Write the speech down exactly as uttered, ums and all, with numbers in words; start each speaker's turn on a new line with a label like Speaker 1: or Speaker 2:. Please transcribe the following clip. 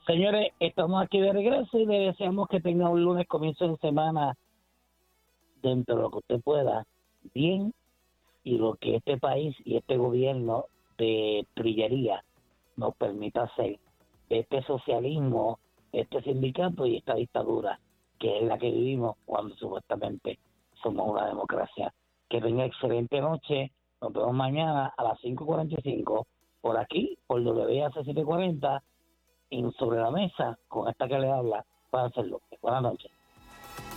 Speaker 1: Señores, estamos aquí de regreso y le deseamos que tenga un lunes, comienzo de semana, dentro de lo que usted pueda, bien, y lo que este país y este gobierno de trillería nos permita hacer. Este socialismo, este sindicato y esta dictadura, que es la que vivimos cuando supuestamente somos una democracia. Que tenga excelente noche. Nos vemos mañana a las cinco cuarenta y cinco por aquí, por W B A C setecientos cuarenta, en Sobre la Mesa, con esta que le habla, para hacerlo. Buenas noches.